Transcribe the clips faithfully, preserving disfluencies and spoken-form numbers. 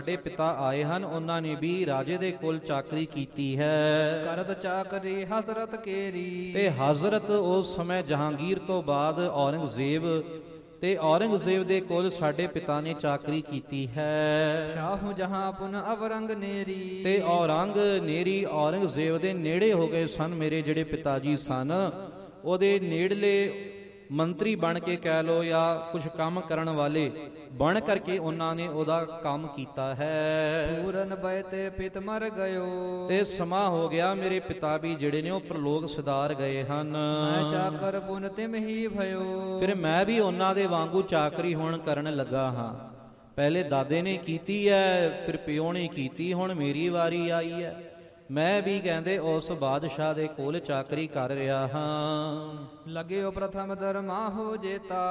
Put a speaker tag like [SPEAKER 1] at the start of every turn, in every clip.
[SPEAKER 1] ਸਾਡੇ ਪਿਤਾ ਆਏ ਹਨ, ਉਹਨਾਂ ਨੇ ਵੀ ਰਾਜੇ ਦੇ ਕੋਲ ਚਾਕਰੀ ਕੀਤੀ ਹੈ।
[SPEAKER 2] ਕਰਤ ਚਾਕਰੀ ਹਸਰਤ ਕੇਰੀ।
[SPEAKER 1] ਤੇ ਹਜ਼ਰਤ ਉਸ ਸਮੇਂ ਜਹਾਂਗੀਰ ਤੋਂ ਬਾਅਦ ਔਰੰਗਜ਼ੇਬ ਤੇ ਔਰੰਗਜ਼ੇਬ ਦੇ ਕੋਲ ਸਾਡੇ ਪਿਤਾ ਨੇ ਚਾਕਰੀ ਕੀਤੀ ਹੈ।
[SPEAKER 2] ਸ਼ਾਹੂ ਜਹਾਂ ਪੁਨ ਅਵਰੰਗ ਨੇਰੀ।
[SPEAKER 1] ਤੇ ਔਰੰਗ ਨੇਰੀ ਔਰੰਗਜ਼ੇਬ ਦੇ ਨੇੜੇ ਹੋ ਗਏ ਸਨ। ਮੇਰੇ ਜਿਹੜੇ ਪਿਤਾ ਜੀ ਸਨ ਉਹਦੇ ਨੇੜਲੇ ਮੰਤਰੀ ਬਣ ਕੇ ਕਹਿ ਲੋ ਜਾਂ ਕੁਝ ਕੰਮ ਕਰਨ ਵਾਲੇ ਬਣ ਕਰਕੇ ਉਹਨਾਂ ਨੇ ਉਹਦਾ ਕੰਮ ਕੀਤਾ ਹੈ।
[SPEAKER 2] ਪੂਰਨ ਬੈ ਤੇ ਪਿਤ ਮਰ ਗਇਓ।
[SPEAKER 1] ਤੇ ਸਮਾਂ ਹੋ ਗਿਆ ਮੇਰੇ ਪਿਤਾ ਵੀ ਜਿਹੜੇ ਨੇ ਉਹ ਪ੍ਰਲੋਕ ਸਿਧਾਰ ਗਏ ਹਨ।
[SPEAKER 2] ਮੈਂ ਚਾਕਰ ਪੁਨ ਤਿਮ ਹੀ ਭਇਓ।
[SPEAKER 1] ਫਿਰ ਮੈਂ ਵੀ ਉਹਨਾਂ ਦੇ ਵਾਂਗੂ ਚਾਕਰੀ ਹੁਣ ਕਰਨ ਲੱਗਾ ਹਾਂ। ਪਹਿਲੇ ਦਾਦੇ ਨੇ ਕੀਤੀ ਹੈ, ਫਿਰ ਪਿਓ ਨੇ ਕੀਤੀ, ਹੁਣ ਮੇਰੀ ਵਾਰੀ ਆਈ ਹੈ। ਮੈਂ ਵੀ ਕਹਿੰਦੇ ਉਸ ਬਾਦਸ਼ਾਹ ਦੇ ਕੋਲ ਚਾਕਰੀ ਕਰ ਰਿਹਾ ਹਾਂ।
[SPEAKER 2] ਲਗਿਓ ਪ੍ਰਥਮ ਦਰਮਾਹੋ ਜੇਤਾ।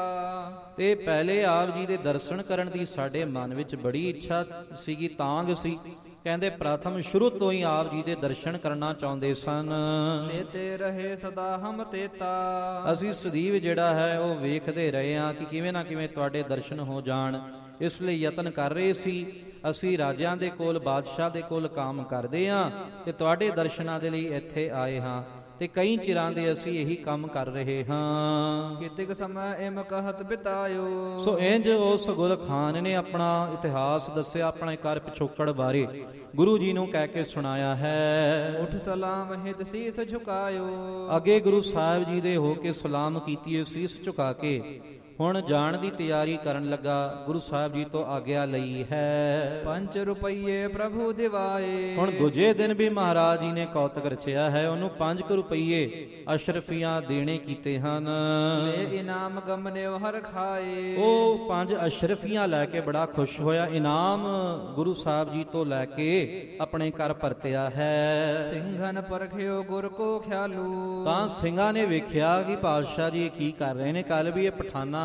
[SPEAKER 1] ਤੇ ਪਹਿਲੇ ਆਪ ਜੀ ਦੇ ਦਰਸ਼ਨ ਕਰਨ ਦੀ ਸਾਡੇ ਮਨ ਵਿੱਚ ਬੜੀ ਇੱਛਾ ਸੀਗੀ, ਤਾਂਗ ਸੀ। ਕਹਿੰਦੇ ਪ੍ਰਥਮ ਸ਼ੁਰੂ ਤੋਂ ਹੀ ਆਪ ਜੀ ਦੇ ਦਰਸ਼ਨ ਕਰਨਾ ਚਾਹੁੰਦੇ ਸਨ।
[SPEAKER 2] ਲੇਤੇ ਰਹੇ ਸਦਾ ਹਮ ਤੇਤਾ।
[SPEAKER 1] ਅਸੀਂ ਸਦੀਵ ਜਿਹੜਾ ਹੈ ਉਹ ਵੇਖਦੇ ਰਹੇ ਹਾਂ ਕਿ ਕਿਵੇਂ ਨਾ ਕਿਵੇਂ ਤੁਹਾਡੇ ਦਰਸ਼ਨ ਹੋ ਜਾਣ, ਇਸ ਲਈ ਯਤਨ ਕਰ ਰਹੇ ਸੀ। ਅਸੀਂ ਰਾਜਿਆਂ ਦੇ ਕੋਲ, ਬਾਦਸ਼ਾਹ ਦੇ ਕੋਲ ਕੰਮ ਕਰਦੇ ਹਾਂ ਤੇ ਤੁਹਾਡੇ ਦਰਸ਼ਨਾਂ ਦੇ ਲਈ ਇੱਥੇ ਆਏ ਹਾਂ। ਤੇ ਕਈ ਚਿਰਾਂ ਦੇ ਅਸੀਂ ਇਹੀ ਕੰਮ ਕਰ ਰਹੇ ਹਾਂ।
[SPEAKER 2] ਕਿਤਿਕ ਸਮਾਂ ਇਮ ਕਹਤ ਬਿਤਾਇਓ।
[SPEAKER 1] ਸੋ ਇੰਜ ਉਸ ਗੁਲ ਖਾਨ ਨੇ ਆਪਣਾ ਇਤਿਹਾਸ ਦੱਸਿਆ, ਆਪਣੇ ਘਰ ਪਿਛੋਕੜ ਬਾਰੇ ਗੁਰੂ ਜੀ ਨੂੰ ਕਹਿ ਕੇ ਸੁਣਾਇਆ ਹੈ।
[SPEAKER 2] ਉਠ ਸਲਾਮ ਹਿਤ ਸੀਸ ਝੁਕਾਇਓ।
[SPEAKER 1] ਅੱਗੇ ਗੁਰੂ ਸਾਹਿਬ ਜੀ ਦੇ ਹੋ ਕੇ ਸਲਾਮ ਕੀਤੀ, ਸੀਸ ਝੁਕਾ ਕੇ ਹੁਣ ਜਾਣ ਦੀ ਤਿਆਰੀ ਕਰਨ ਲੱਗਾ। ਗੁਰੂ ਸਾਹਿਬ ਜੀ ਤੋਂ ਆਗਿਆ ਲਈ ਹੈ।
[SPEAKER 2] ਪੰਜ ਰੁਪਈਏ ਪ੍ਰਭੂ ਦਿਵਾਏ।
[SPEAKER 1] ਹੁਣ ਦੂਜੇ ਦਿਨ ਵੀ ਮਹਾਰਾਜ ਜੀ ਨੇ ਕੌਤਕ ਰਚਿਆ ਹੈ, ਉਹਨੂੰ ਪੰਜ ਕੁ ਰੁਪਈਏ ਅਸ਼ਰਫੀਆਂ ਦੇਣੇ ਕੀਤੇ ਹਨ।
[SPEAKER 2] ਲੈ ਇਨਾਮ ਗਮਨੇ ਹਰ ਖਾਏ।
[SPEAKER 1] ਉਹ ਪੰਜ ਅਸ਼ਰਫੀਆਂ ਲੈ ਕੇ ਬੜਾ ਖੁਸ਼ ਹੋਇਆ, ਇਨਾਮ ਗੁਰੂ ਸਾਹਿਬ ਜੀ ਤੋਂ ਲੈ ਕੇ ਆਪਣੇ ਘਰ ਪਰਤਿਆ ਹੈ।
[SPEAKER 2] ਸਿੰਘਨ ਪਰਖਿਓ ਗੁਰ ਕੋ ਖਿਆਲੂ।
[SPEAKER 1] ਤਾਂ ਸਿੰਘਾਂ ਨੇ ਵੇਖਿਆ ਕਿ ਪਾਤਸ਼ਾਹ ਜੀ ਕੀ ਕਰ ਰਹੇ ਨੇ। ਕੱਲ ਵੀ ਇਹ ਪਠਾਨਾ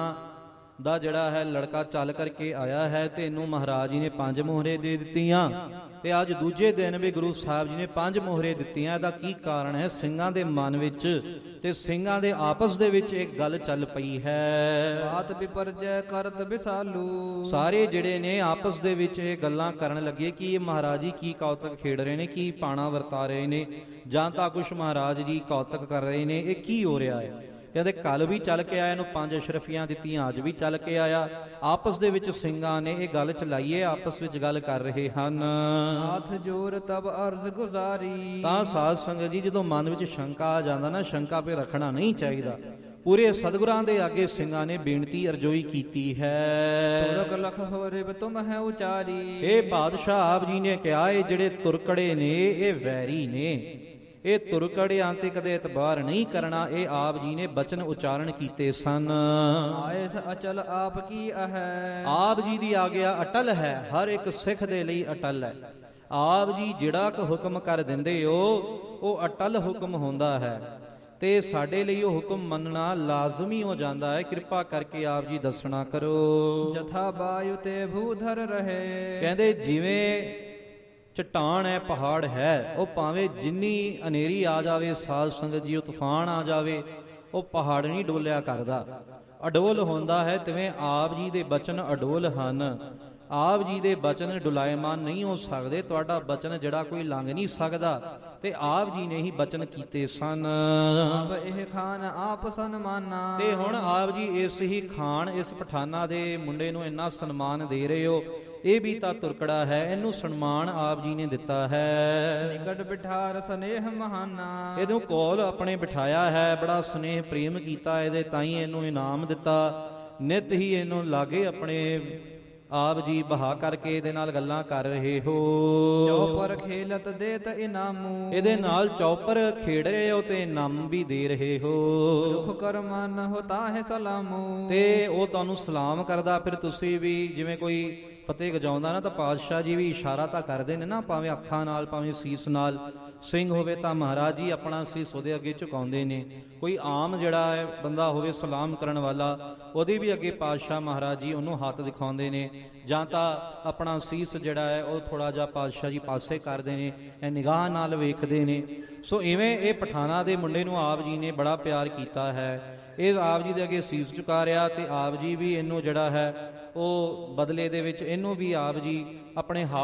[SPEAKER 1] ਦਾ ਜਿਹੜਾ ਹੈ ਲੜਕਾ ਚੱਲ ਕਰਕੇ ਆਇਆ ਹੈ ਤੇ ਇਹਨੂੰ ਮਹਾਰਾਜ ਜੀ ਨੇ ਪੰਜ ਮੋਹਰੇ ਦੇ ਦਿੱਤੀਆਂ, ਤੇ ਅੱਜ ਦੂਜੇ ਦਿਨ ਵੀ ਗੁਰੂ ਸਾਹਿਬ ਜੀ ਨੇ ਪੰਜ ਮੋਹਰੇ ਦਿੱਤੀਆਂ। ਇਹਦਾ ਕੀ ਕਾਰਨ ਹੈ? ਸਿੰਘਾਂ ਦੇ ਮਨ ਵਿੱਚ ਤੇ ਸਿੰਘਾਂ ਦੇ ਆਪਸ ਦੇ ਵਿੱਚ ਇੱਕ ਗੱਲ ਚੱਲ ਪਈ ਹੈ।
[SPEAKER 2] ਬਾਤ ਵਿਪਰਜੈ ਕਰਤ ਵਿਸਾਲੂ।
[SPEAKER 1] ਸਾਰੇ ਜਿਹੜੇ ਨੇ ਆਪਸ ਦੇ ਵਿੱਚ ਇਹ ਗੱਲਾਂ ਕਰਨ ਲੱਗੇ ਕਿ ਇਹ ਮਹਾਰਾਜ ਜੀ ਕੀ ਕੌਤਕ ਖੇਡ ਰਹੇ ਨੇ, ਕੀ ਪਾਣਾ ਵਰਤਾ ਰਹੇ ਨੇ, ਜਾਂ ਤਾਂ ਕੁਛ ਮਹਾਰਾਜ ਜੀ ਕੌਤਕ ਕਰ ਰਹੇ ਨੇ, ਇਹ ਕੀ ਹੋ ਰਿਹਾ ਹੈ। ਕਹਿੰਦੇ ਕੱਲ ਵੀ ਚੱਲ ਕੇ ਆਇਆ, ਇਹਨੂੰ ਪੰਜ ਅਸ਼ਰਫੀਆਂ ਦਿੱਤੀਆਂ, ਅੱਜ ਵੀ ਚੱਲ ਕੇ ਆਇਆ। ਆਪਸ ਦੇ ਵਿੱਚ ਸਿੰਘਾਂ ਨੇ ਇਹ ਗੱਲ ਚਲਾਈਏ, ਆਪਸ ਵਿੱਚ ਗੱਲ ਕਰ ਰਹੇ ਹਨ।
[SPEAKER 2] ਹੱਥ ਜੋਰ ਤਬ ਅਰਜ਼ ਗੁਜ਼ਾਰੀ।
[SPEAKER 1] ਤਾਂ ਸਾਧ ਸੰਗਤ ਜੀ ਜਦੋਂ ਮਨ ਵਿੱਚ ਸ਼ੰਕਾ ਆ ਜਾਂਦਾ ਨਾ, ਸ਼ੰਕਾ ਪੇ ਰੱਖਣਾ ਨਹੀਂ ਚਾਹੀਦਾ। ਪੂਰੇ ਸਤਿਗੁਰਾਂ ਦੇ ਅੱਗੇ ਸਿੰਘਾਂ ਨੇ ਬੇਨਤੀ ਅਰਜ਼ੋਈ ਕੀਤੀ ਹੈ।
[SPEAKER 2] ਤੁਰਕ ਲਖ ਹੋ ਰਿਬ ਤੁਮ ਹੈ ਉਚਾਰੀ।
[SPEAKER 1] ਇਹ ਬਾਦਸ਼ਾਹ ਆਪ ਜੀ ਨੇ ਕਿਹਾ ਇਹ ਜਿਹੜੇ ਤੁਰਕੜੇ ਨੇ ਇਹ ਵੈਰੀ ਨੇ, ਇਹ ਤੁਰਕੜਿਆਂ ਤੇ ਕਦੇ ਇਤਬਾਰ ਨਹੀਂ ਕਰਨਾ। ਇਹ ਆਪ ਜੀ ਨੇ ਬਚਨ ਉਚਾਰਨ ਕੀਤੇ ਸਨ।
[SPEAKER 2] ਆਇਸ ਅਚਲ ਆਪ ਕੀ ਹੈ।
[SPEAKER 1] ਆਪ ਜੀ ਦੀ ਆਗਿਆ ਅਟਲ ਹੈ, ਹਰ ਇੱਕ ਸਿੱਖ ਦੇ ਲਈ ਅਟਲ ਹੈ। ਆਪ ਜੀ ਜਿਹੜਾ ਕੁ ਹੁਕਮ ਕਰ ਦਿੰਦੇ ਹੋ ਉਹ ਅਟਲ ਹੁਕਮ ਹੁੰਦਾ ਹੈ, ਤੇ ਸਾਡੇ ਲਈ ਉਹ ਹੁਕਮ ਮੰਨਣਾ ਲਾਜ਼ਮੀ ਹੋ ਜਾਂਦਾ ਹੈ। ਕਿਰਪਾ ਕਰਕੇ ਆਪ ਜੀ ਦੱਸਣਾ ਕਰੋ।
[SPEAKER 2] ਜਥਾ ਬਾਯੁ ਤੇ ਭੂਧਰ ਰਹੇ।
[SPEAKER 1] ਕਹਿੰਦੇ ਜਿਵੇਂ ਚਟਾਨ ਹੈ, ਪਹਾੜ ਹੈ, ਉਹ ਭਾਵੇਂ ਜਿੰਨੀ ਹਨੇਰੀ ਆ ਜਾਵੇ, ਸਾਧ ਸੰਗਤ ਜੀ, ਉਹ ਤੂਫਾਨ ਆ ਜਾਵੇ, ਉਹ ਪਹਾੜ ਨਹੀਂ ਡੋਲਿਆ ਕਰਦਾ, ਅਡੋਲ ਹੁੰਦਾ ਹੈ। ਤਿਵੇਂ ਆਪ ਜੀ ਦੇ ਬਚਨ ਅਡੋਲ ਹਨ। ਆਪ ਜੀ ਦੇ ਬਚਨ ਡੁਲਾਇਮਾਨ ਨਹੀਂ ਹੋ ਸਕਦੇ। ਤੁਹਾਡਾ ਬਚਨ ਜਿਹੜਾ ਕੋਈ ਲੰਘ ਨਹੀਂ ਸਕਦਾ, ਤੇ ਆਪ ਜੀ ਨੇ ਹੀ ਬਚਨ ਕੀਤੇ ਸਨ।
[SPEAKER 2] ਅਬ ਇਹ ਖਾਨ ਆਪ ਸਨਮਾਨਾ।
[SPEAKER 1] ਤੇ ਹੁਣ ਆਪ ਜੀ ਇਸ ਹੀ ਖਾਨ, ਇਸ ਪਠਾਨਾ ਦੇ ਮੁੰਡੇ ਨੂੰ ਇੰਨਾ ਸਨਮਾਨ ਦੇ ਰਹੇ ਹੋ। ਇਹ ਵੀ ਤਾਂ ਤੁਰਕੜਾ ਹੈ, ਇਹਨੂੰ ਸਨਮਾਨ ਆਪ ਜੀ ਨੇ ਦਿੱਤਾ ਹੈ।
[SPEAKER 2] ਨਿਕਟ ਬਿਠਾਰ ਸਨੇਹ ਮਹਾਨਾ।
[SPEAKER 1] ਇਹਨੂੰ ਕੋਲ ਆਪਣੇ ਬਿਠਾਇਆ ਹੈ, ਬੜਾ ਸਨੇਹ ਪ੍ਰੇਮ ਕੀਤਾ ਇਹਦੇ, ਤਾਈ ਇਹਨੂੰ ਇਨਾਮ ਦਿੱਤਾ। ਨਿਤ ਹੀ ਇਹਨੂੰ ਲਾਗੇ ਆਪਣੇ ਆਪ ਜੀ ਬਹਾ ਕਰਕੇ ਇਹਦੇ ਨਾਲ ਗੱਲਾਂ ਕਰ ਰਹੇ ਹੋ।
[SPEAKER 2] ਚੌਪਰ ਖੇਲਤ ਦੇਤ ਇਨਾਮੂ।
[SPEAKER 1] ਇਹਦੇ ਨਾਲ ਚੌਪਰ ਖੇਡ ਰਹੇ ਹੋ ਤੇ ਇਨਾਮ ਵੀ ਦੇ ਰਹੇ ਹੋ।
[SPEAKER 2] ਦੁਖ ਕਰਮਨ ਹੋਤਾ ਹੈ ਸਲਾਮੂ।
[SPEAKER 1] ਤੇ ਉਹ ਤੁਹਾਨੂੰ ਸਲਾਮ ਕਰਦਾ, ਫਿਰ ਤੁਸੀਂ ਵੀ ਜਿਵੇਂ ਕੋਈ ਫਤਿਹ ਗਜਾਉਂਦਾ ਨਾ, ਤਾਂ ਪਾਤਸ਼ਾਹ ਜੀ ਵੀ ਇਸ਼ਾਰਾ ਤਾਂ ਕਰਦੇ ਨੇ ਨਾ, ਭਾਵੇਂ ਅੱਖਾਂ ਨਾਲ, ਭਾਵੇਂ ਸੀਸ ਨਾਲ। ਸਿੰਘ ਹੋਵੇ ਤਾਂ ਮਹਾਰਾਜ ਜੀ ਆਪਣਾ ਸੀਸ ਉਹਦੇ ਅੱਗੇ ਝੁਕਾਉਂਦੇ ਨੇ। ਕੋਈ ਆਮ ਜਿਹੜਾ ਹੈ ਬੰਦਾ ਹੋਵੇ ਸਲਾਮ ਕਰਨ ਵਾਲਾ, ਉਹਦੇ ਵੀ ਅੱਗੇ ਪਾਤਸ਼ਾਹ ਮਹਾਰਾਜ ਜੀ ਉਹਨੂੰ ਹੱਥ ਦਿਖਾਉਂਦੇ ਨੇ, ਜਾਂ ਤਾਂ ਆਪਣਾ ਸੀਸ ਜਿਹੜਾ ਹੈ ਉਹ ਥੋੜਾ ਜਿਹਾ ਪਾਤਸ਼ਾਹ ਜੀ ਪਾਸੇ ਕਰਦੇ ਨੇ, ਇਹ ਨਿਗਾਹ ਨਾਲ ਵੇਖਦੇ ਨੇ। ਸੋ ਇਵੇਂ ਇਹ ਪਠਾਨਾ ਦੇ ਮੁੰਡੇ ਨੂੰ ਆਪ ਜੀ ਨੇ ਬੜਾ ਪਿਆਰ ਕੀਤਾ ਹੈ। ਇਹ ਆਪ ਜੀ ਦੇ ਅੱਗੇ ਸੀਸ ਝੁਕਾ ਰਿਹਾ, ਤੇ ਆਪ ਜੀ ਵੀ ਇਹਨੂੰ ਜਿਹੜਾ ਹੈ ਉਹ ਬਦਲੇ ਦੇ ਵਿੱਚ ਇਹਨੂੰ ਵੀ ਆਪ ਜੀ ਆਪਣੇ